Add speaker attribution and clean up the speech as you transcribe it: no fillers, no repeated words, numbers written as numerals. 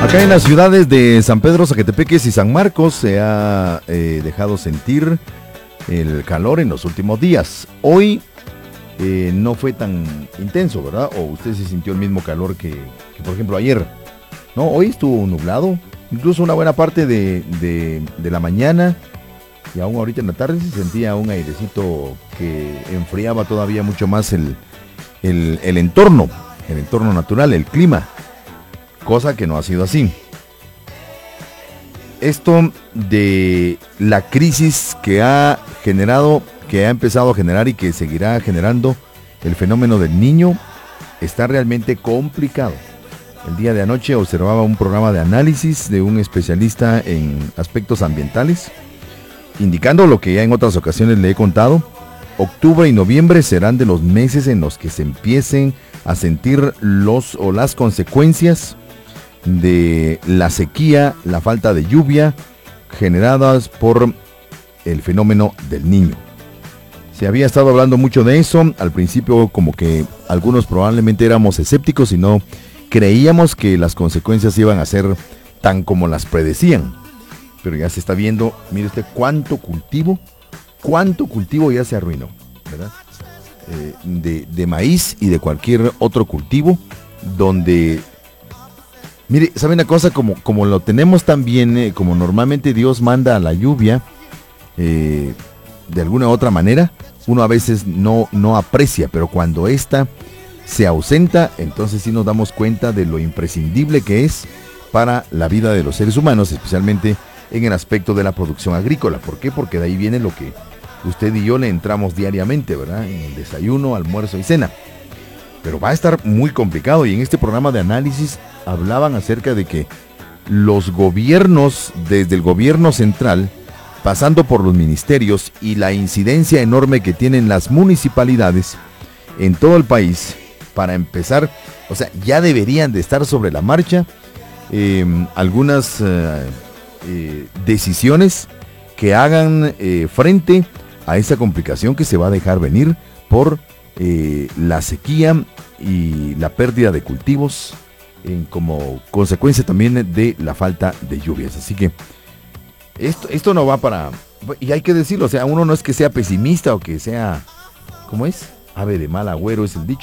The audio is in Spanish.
Speaker 1: Acá en las ciudades de San Pedro, Zacatepeques y San Marcos se ha dejado sentir el calor en los últimos días. Hoy no fue tan intenso, ¿verdad? O usted se sintió el mismo calor que por ejemplo ayer. No, hoy estuvo nublado, incluso una buena parte de la mañana y aún ahorita en la tarde se sentía un airecito que enfriaba todavía mucho más el entorno natural, el clima. Cosa que no ha sido así. Esto de la crisis que ha empezado a generar y que seguirá generando el fenómeno del Niño, está realmente complicado. El día de anoche observaba un programa de análisis de un especialista en aspectos ambientales, indicando lo que ya en otras ocasiones le he contado. Octubre y noviembre serán de los meses en los que se empiecen a sentir las consecuencias de la sequía, la falta de lluvia generadas por el fenómeno del Niño. Se había estado hablando mucho de eso, al principio como que algunos probablemente éramos escépticos y no creíamos que las consecuencias iban a ser tan como las predecían, pero ya se está viendo, mire usted cuánto cultivo ya se arruinó, ¿verdad? De maíz y de cualquier otro cultivo donde... Mire, ¿sabe una cosa? Como lo tenemos también, como normalmente Dios manda la lluvia, de alguna u otra manera, uno a veces no aprecia, pero cuando ésta se ausenta, entonces sí nos damos cuenta de lo imprescindible que es para la vida de los seres humanos, especialmente en el aspecto de la producción agrícola. ¿Por qué? Porque de ahí viene lo que usted y yo le entramos diariamente, ¿verdad? En el desayuno, almuerzo y cena. Pero va a estar muy complicado y en este programa de análisis hablaban acerca de que los gobiernos, desde el gobierno central, pasando por los ministerios y la incidencia enorme que tienen las municipalidades en todo el país, para empezar, o sea, ya deberían de estar sobre la marcha algunas decisiones que hagan frente a esa complicación que se va a dejar venir por la sequía y la pérdida de cultivos como consecuencia también de la falta de lluvias. Así que esto no va para... Y hay que decirlo, o sea, uno no es que sea pesimista o que sea... ¿Cómo es? Ave de mal agüero es el dicho.